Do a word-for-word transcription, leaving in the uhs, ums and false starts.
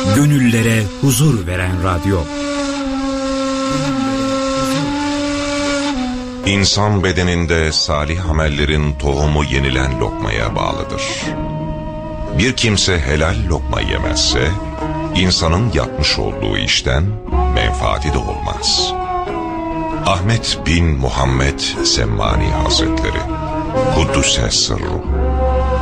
gönüllere huzur veren radyo. İnsan bedeninde salih amellerin tohumu yenilen lokmaya bağlıdır. Bir kimse helal lokma yemezse, insanın yapmış olduğu işten menfaati de olmaz. Ahmet bin Muhammed Semmani Hazretleri, Kuddüs'e sırru.